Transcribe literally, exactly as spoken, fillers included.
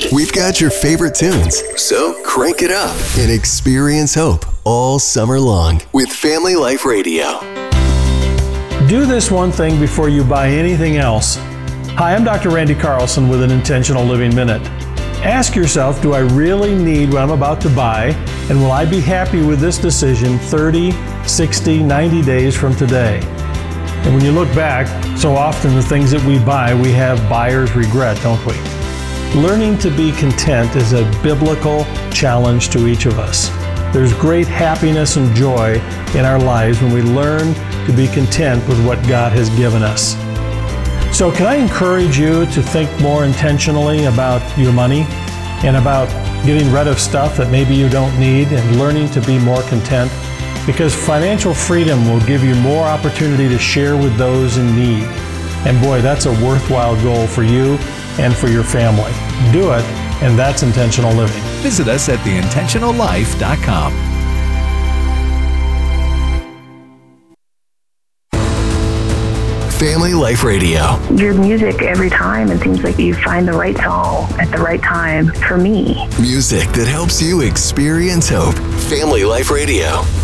We've got your favorite tunes, so crank it up and experience hope all summer long with Family Life Radio. Do this one thing before you buy anything else. Hi, I'm Doctor Randy Carlson with an Intentional Living Minute. Ask yourself, do I really need what I'm about to buy, and will I be happy with this decision thirty, sixty, ninety days from today? And when you look back, so often the things that we buy, we have buyer's regret, don't we? Learning to be content is a biblical challenge to each of us. There's great happiness and joy in our lives when we learn to be content with what God has given us. So can I encourage you to think more intentionally about your money and about getting rid of stuff that maybe you don't need and learning to be more content? Because financial freedom will give you more opportunity to share with those in need. And boy, that's a worthwhile goal for you and for your family. Do it, and that's intentional living. Visit us at the intentional life dot com. Family Life Radio. Your music, every time, it seems like you find the right song at the right time for me. Music that helps you experience hope. Family Life Radio.